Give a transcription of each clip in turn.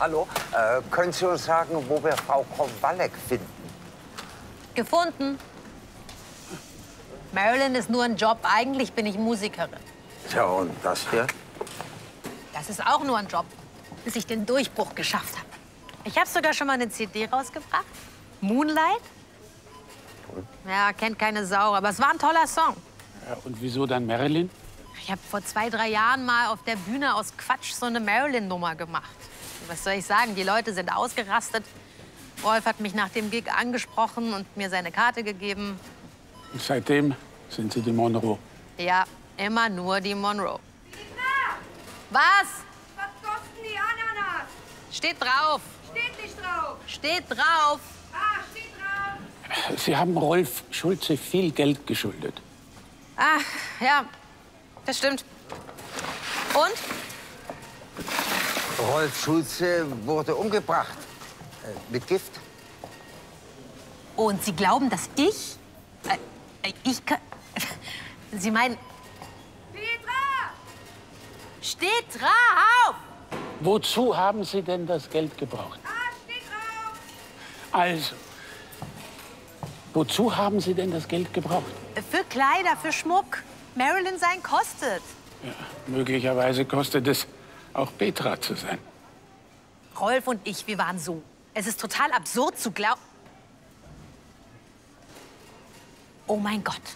hallo. Können Sie uns sagen, wo wir Frau Kowalek finden? Gefunden. Marilyn ist nur ein Job. Eigentlich bin ich Musikerin. Tja, und das hier? Das ist auch nur ein Job, bis ich den Durchbruch geschafft habe. Ich habe sogar schon mal eine CD rausgebracht. Moonlight. Ja, kennt keine Sau, aber es war ein toller Song. Ja, und wieso dann Marilyn? Ich habe vor 2, 3 Jahren mal auf der Bühne aus Quatsch so eine Marilyn-Nummer gemacht. Was soll ich sagen? Die Leute sind ausgerastet. Rolf hat mich nach dem Gig angesprochen und mir seine Karte gegeben. Und seitdem sind Sie die Monroe. Ja, immer nur die Monroe. Tina! Was? Was kosten die Ananas? Steht drauf. Steht nicht drauf. Steht drauf. Ah, steht drauf. Sie haben Rolf Schulze viel Geld geschuldet. Ah, ja, das stimmt. Und? Rolf Schulze wurde umgebracht. Mit Gift. Und Sie glauben, dass ich? Ich kann... Sie meinen... Petra! Steht drauf! Wozu haben Sie denn das Geld gebraucht? Ah, steht drauf. Also, wozu haben Sie denn das Geld gebraucht? Für Kleider, für Schmuck. Marilyn sein kostet. Ja, möglicherweise kostet es auch Petra zu sein. Rolf und ich, wir waren so. Es ist total absurd zu glauben... Oh mein Gott.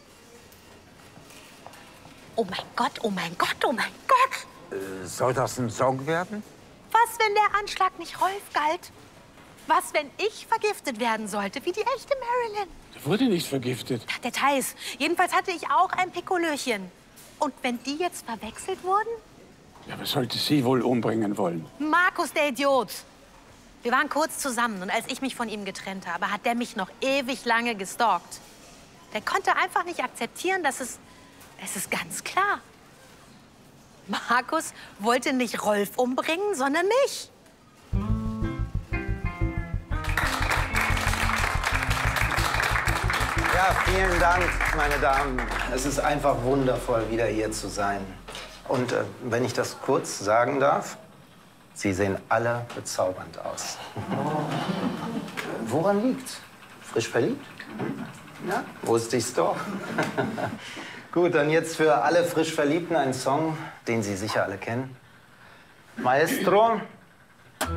Oh mein Gott, oh mein Gott, oh mein Gott. Soll das ein Song werden? Was, wenn der Anschlag nicht Rolf galt? Was, wenn ich vergiftet werden sollte, wie die echte Marilyn? Er wurde nicht vergiftet. Ach, Details. Jedenfalls hatte ich auch ein Pikolöchen. Und wenn die jetzt verwechselt wurden? Ja, wer sollte Sie wohl umbringen wollen? Markus, der Idiot. Wir waren kurz zusammen und als ich mich von ihm getrennt habe, hat der mich noch ewig lange gestalkt. Der konnte einfach nicht akzeptieren, dass es ist ganz klar. Markus wollte nicht Rolf umbringen, sondern mich. Ja, vielen Dank, meine Damen. Es ist einfach wundervoll, wieder hier zu sein. Und wenn ich das kurz sagen darf, Sie sehen alle bezaubernd aus. Woran liegt's? Frisch verliebt? Ja, wusste ich's doch. Gut, dann jetzt für alle frisch Verliebten ein Song, den Sie sicher alle kennen. Maestro.